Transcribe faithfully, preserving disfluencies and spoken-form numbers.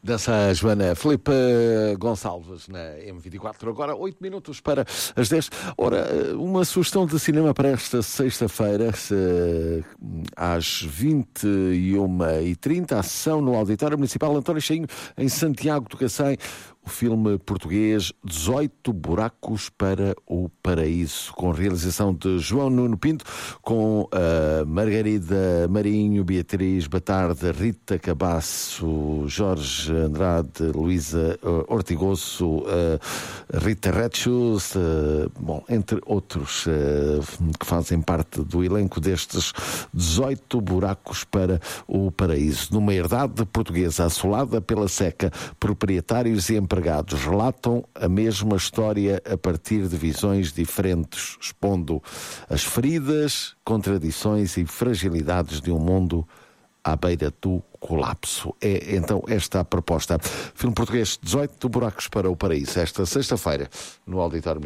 Dança Joana Filipe Gonçalves na M vinte e quatro, agora oito minutos para as dez. Ora, uma sugestão de cinema para esta sexta-feira, às vinte e uma e trinta, a sessão no Auditório Municipal António Cheinho, em Santiago do Cacém. O filme português dezoito Buracos para o Paraíso, com realização de João Nuno Pinto, com a Margarida Marinho, Beatriz Batarda, Rita Cabasso, Jorge Andrade, Luísa Ortigoso, Rita Retschus, bom, entre outros que fazem parte do elenco destes dezoito Buracos para o Paraíso. Numa herdade portuguesa assolada pela seca, proprietários e empregados relatam a mesma história a partir de visões diferentes, expondo as feridas, contradições e fragilidades de um mundo à beira do colapso. É então esta a proposta. Filme português dezoito Buracos para o Paraíso, esta sexta-feira, no Auditório